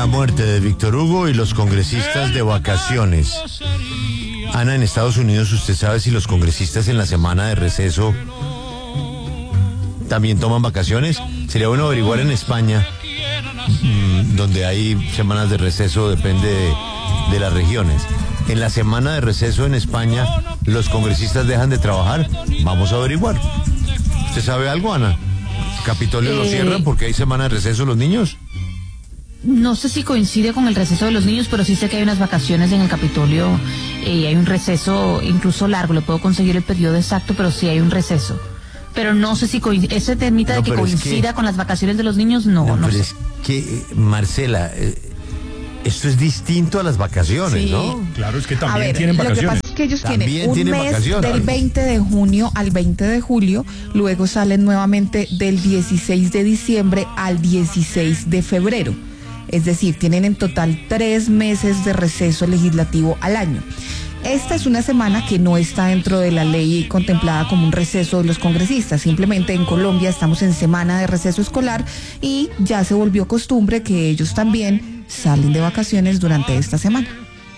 La muerte de Víctor Hugo y los congresistas de vacaciones. Ana, en Estados Unidos, ¿usted sabe si los congresistas en la semana de receso también toman vacaciones? Sería bueno averiguar en España, donde hay semanas de receso, depende de las regiones. En la semana de receso en España, ¿los congresistas dejan de trabajar? Vamos a averiguar. ¿Usted sabe algo, Ana? ¿Capitolio lo cierran porque hay semana de receso los niños? No sé si coincide con el receso de los niños, pero sí sé que hay unas vacaciones en el Capitolio y hay un receso incluso largo. Le puedo conseguir el periodo exacto, pero sí hay un receso. Pero no sé si ese temita de que coincida con las vacaciones de los niños, no sé. Es que, Marcela, esto es distinto a las vacaciones, sí, ¿no? Claro, es que también tienen vacaciones. Lo que pasa es que ellos También tienen un mes vacaciones. del 20 de junio al 20 de julio, luego salen nuevamente del 16 de diciembre al 16 de febrero. Es decir, tienen en total 3 meses de receso legislativo al año. Esta es una semana que no está dentro de la ley contemplada como un receso de los congresistas. Simplemente en Colombia estamos en semana de receso escolar y ya se volvió costumbre que ellos también salen de vacaciones durante esta semana.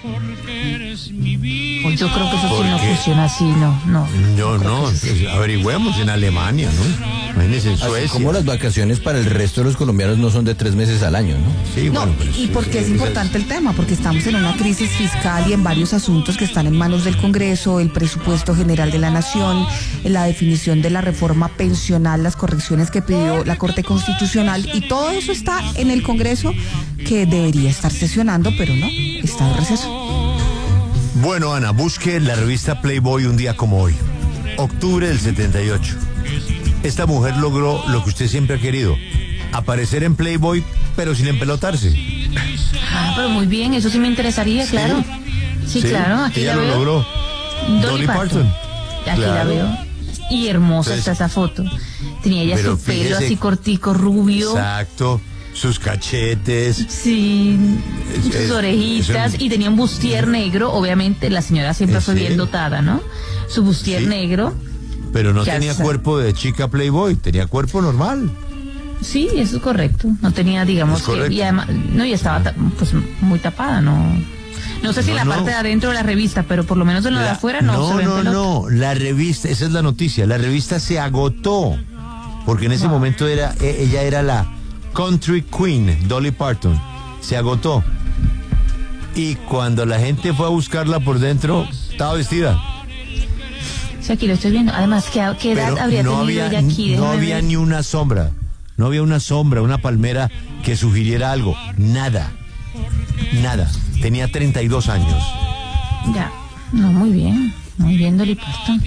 Pues yo creo que eso sí no funciona así, no. Averigüemos en Alemania, ¿no? Imagínense en Suecia. Como las vacaciones para el resto de los colombianos no son de 3 meses al año, ¿no? Sí, No, bueno, pues, y porque es importante el tema, porque estamos en una crisis fiscal y en varios asuntos que están en manos del Congreso, el presupuesto general de la Nación, la definición de la reforma pensional, las correcciones que pidió la Corte Constitucional, y todo eso está en el Congreso, que debería estar sesionando, pero no, está de receso. Bueno, Ana, busque la revista Playboy un día como hoy, octubre del 78. Esta mujer logró lo que usted siempre ha querido, aparecer en Playboy, pero sin empelotarse. Ah, pero muy bien, eso sí me interesaría, claro. Sí, claro, aquí ella la veo. lo logró. Dolly Parton. Aquí la veo. Y hermosa está esa foto. Tenía ella su pelo así cortico, rubio. Exacto. Sus cachetes. Sí, sus orejitas, y tenía un bustier negro. Obviamente la señora siempre fue bien dotada, ¿no? Su bustier negro. Pero no tenía cuerpo de chica Playboy, tenía cuerpo normal. Sí, eso es correcto. No tenía, digamos, que... Y además, no, y estaba pues muy tapada, ¿no? No sé si la parte de adentro de la revista, pero por lo menos en lo de afuera no se ve en pelota. No, la revista, esa es la noticia, la revista se agotó, porque en ese momento ella era la Country Queen, Dolly Parton, se agotó. Y cuando la gente fue a buscarla por dentro, estaba vestida. Sí, aquí lo estoy viendo. Además, ¿qué edad habría tenido ella aquí? No había ni una sombra, una palmera que sugiriera algo, nada. Tenía 32 años. Ya, no, muy bien, Dolly Parton.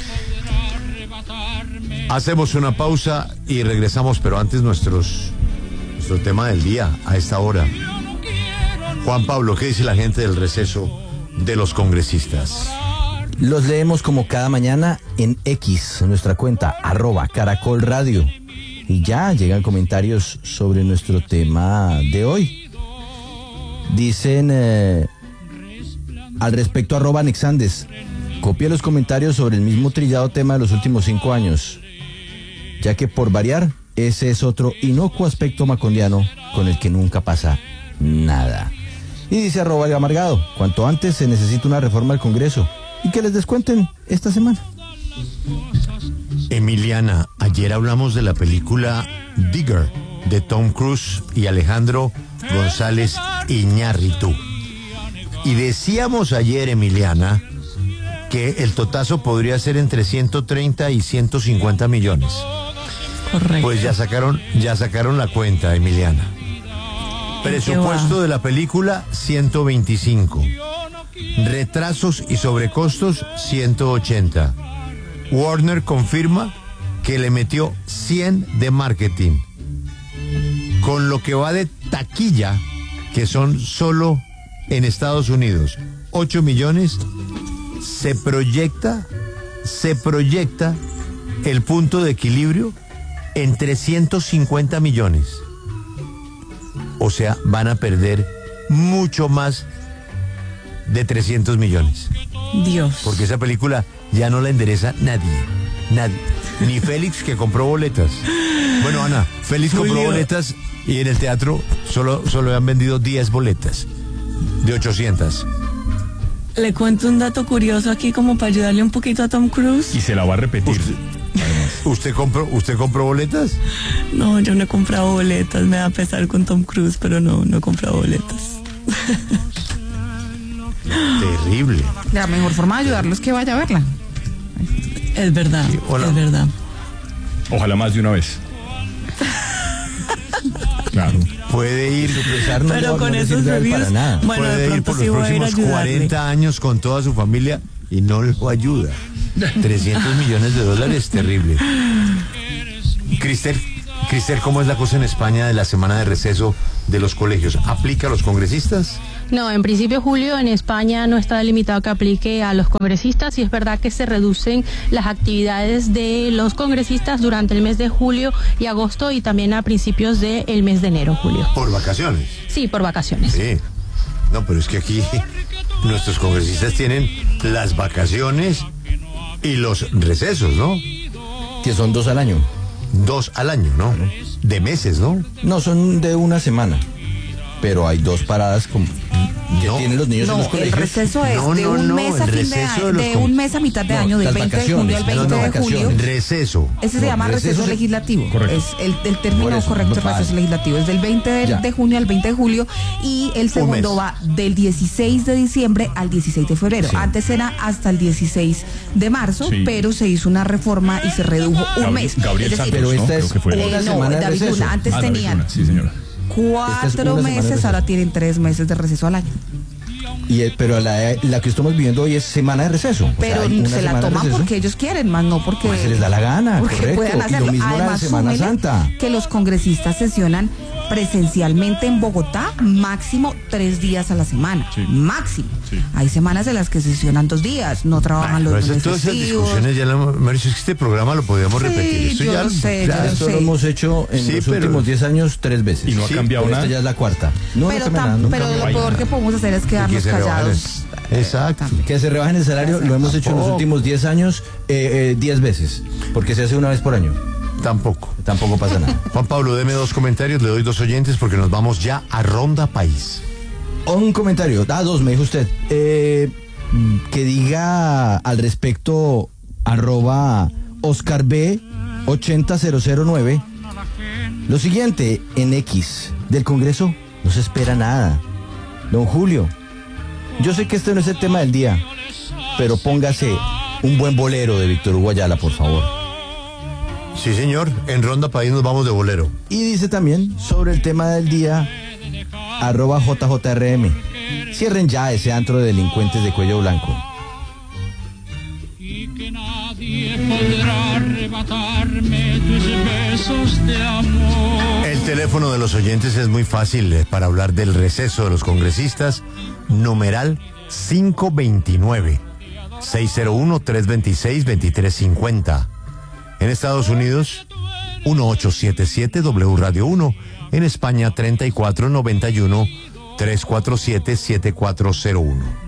Hacemos una pausa y regresamos, pero antes nuestro tema del día a esta hora. Juan Pablo, ¿qué dice la gente del receso de los congresistas? Los leemos como cada mañana en X, en nuestra cuenta, @Caracol Radio. Y ya llegan comentarios sobre nuestro tema de hoy. Dicen al respecto @Nexandes, copia los comentarios sobre el mismo trillado tema de los últimos 5 años, ya que por variar, ese es otro inocuo aspecto macondiano con el que nunca pasa nada. Y dice @El Amargado, cuanto antes se necesita una reforma al Congreso y que les descuenten esta semana. Emiliana, ayer hablamos de la película Digger de Tom Cruise y Alejandro González Iñárritu. Y decíamos ayer, Emiliana, que el totazo podría ser entre 130 y 150 millones. Correcto. Pues ya sacaron la cuenta, Emiliana. Presupuesto de la película, 125. Retrasos y sobrecostos, 180. Warner confirma que le metió 100 de marketing. Con lo que va de taquilla, que son solo en Estados Unidos 8 millones, se proyecta el punto de equilibrio en 350 millones. O sea, van a perder mucho más de 300 millones. Dios. Porque esa película ya no la endereza nadie. Ni Félix, que compró boletas. Bueno, Ana, Félix compró boletas Y en el teatro solo han vendido 10 boletas de 800. Le cuento un dato curioso aquí como para ayudarle un poquito a Tom Cruise. Y se la va a repetir. ¿Usted compró boletas? No, yo no he comprado boletas, me da pesar con Tom Cruise, pero no he comprado boletas. Terrible. La mejor forma de ayudarlo es que vaya a verla. Es verdad, Sí, hola. es verdad. Ojalá más de una vez. Claro. Puede ir, Pero con esos reviews, para nada. bueno, de puede ir pronto por sí los voy a ir a próximos ayudarle. 40 años con toda su familia y no lo ayuda. 300 millones de dólares, terrible. Cristel, ¿cómo es la cosa en España de la semana de receso de los colegios? ¿Aplica a los congresistas? No, en principio, Julio, en España no está delimitado que aplique a los congresistas y es verdad que se reducen las actividades de los congresistas durante el mes de julio y agosto y también a principios del mes de enero, Julio. Por vacaciones. Sí, por vacaciones. Sí. No, pero es que aquí nuestros congresistas tienen las vacaciones y los recesos, ¿no? Que son 2 al año. 2 al año, ¿no? De meses, ¿no? No, son de una semana. Pero hay 2 paradas que No. tienen los niños en No, los el colegios. receso es No, de no, un no, mes a el fin de receso año, de los de un mes a mitad de No, año, del las 20 de junio al vacaciones, 20 de vacaciones. julio. Receso. Ese se llama receso receso se- legislativo. Correcto. Es el Por término eso, correcto, vale. receso legislativo. Es del 20 Ya. de junio al 20 de julio y el segundo mes. va del 16 de diciembre al 16 de febrero. Sí. Antes era hasta el 16 de marzo, Sí. pero se hizo una reforma y se redujo un mes. Gabriel Es decir, Santos, pero ¿no? esta Creo es que fue. una no, semana de David receso. Luna, antes David tenían Luna, sí, señora. Esta es 4 una semana de meses, receso. ahora tienen 3 meses de receso al año. Pero la que estamos viviendo hoy es semana de receso. O sea, Pero hay una se la semana de toman receso. porque ellos quieren, más no porque Pues se les da la gana, porque correcto. puedan Y lo hacerlo. mismo la de Además, Semana súmele Santa. que los congresistas sesionan presencialmente en Bogotá máximo 3 días a la semana. Sí. Máximo. Sí. Hay semanas en las que sesionan 2 días, no trabajan Pero los esas- días todas esas festivos. discusiones ya Mauricio, es que este programa lo podíamos Sí, repetir. Esto yo ya, lo sé, ya- yo lo Esto sé. lo hemos hecho en Sí, los pero- últimos 10 años 3 veces. Y no ha Sí, cambiado Pero nada. esta ya es la cuarta. No, Pero, no cambia nada, no pero cambia lo nada. peor que podemos hacer es que quedarnos se rebajen callados. Exacto. Que se rebajen el salario, lo hemos hecho en los Tampoco. últimos 10 años 10 veces, porque se hace una vez por año. Tampoco. Tampoco pasa nada. Juan Pablo, deme 2 comentarios, le doy 2 oyentes porque nos vamos ya a Ronda País. Un comentario, 2 me dijo usted. Que diga al respecto @OscarB80009 lo siguiente: en X del Congreso no se espera nada. Don Julio, yo sé que este no es el tema del día, pero póngase un buen bolero de Víctor Hugo Ayala, por favor. Sí, señor, en Ronda País nos vamos de bolero. Y dice también sobre el tema del día @JJRM. Cierren ya ese antro de delincuentes de cuello blanco. Y que nadie podrá arrebatarme tus besos de amor. El teléfono de los oyentes es muy fácil para hablar del receso de los congresistas. Numeral 529 601-326-2350. En Estados Unidos, 1877 W Radio 1. En España, 3491 347 7401.